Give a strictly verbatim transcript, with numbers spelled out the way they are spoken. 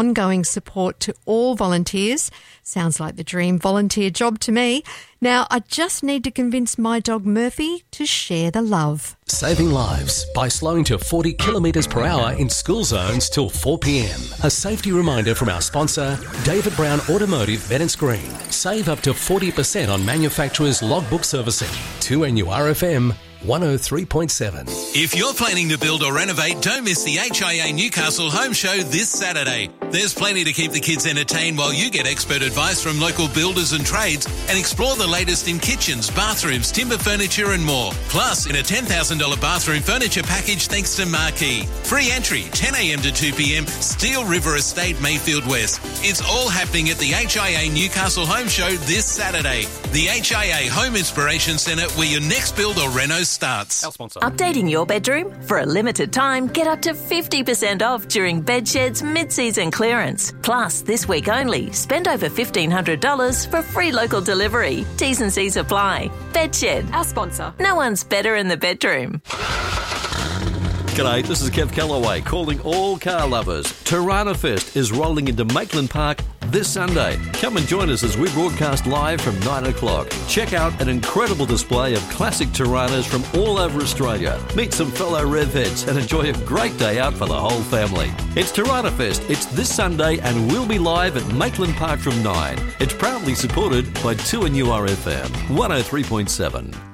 ongoing support to all volunteers. Sounds like the dream volunteer job to me. Now, I just need to convince my dog Murphy to share the love. Saving lives by slowing to forty kilometres per hour in school zones till four p.m. A safety reminder from our sponsor, David Brown Automotive, Bennetts Green. Save up to forty percent on manufacturers' logbook servicing. two N U R F M one oh three point seven. If you're planning to build or renovate, don't miss the H I A Newcastle Home Show this Saturday. There's plenty to keep the kids entertained while you get expert advice from local builders and trades and explore the latest in kitchens, bathrooms, timber furniture and more. Plus, in a ten thousand dollars bathroom furniture package thanks to Marquee. Free entry, ten a.m. to two p.m, Steel River Estate, Mayfield West. It's all happening at the H I A Newcastle Home Show this Saturday. The H I A Home Inspiration Centre, where your next build or reno starts. Our sponsor. Updating your bedroom? For a limited time, get up to fifty percent off during Bedshed's mid-season clearance. Plus, this week only, spend over fifteen hundred dollars for free local delivery. T's and C's apply. Bedshed. Our sponsor. No one's better in the bedroom. G'day, this is Kev Callaway calling all car lovers. Tirana Fest is rolling into Maitland Park this Sunday. Come and join us as we broadcast live from nine o'clock. Check out an incredible display of classic Tiranas from all over Australia. Meet some fellow Revheads and enjoy a great day out for the whole family. It's Tirana Fest. It's this Sunday and we'll be live at Maitland Park from nine. It's proudly supported by two N U R F M one oh three point seven.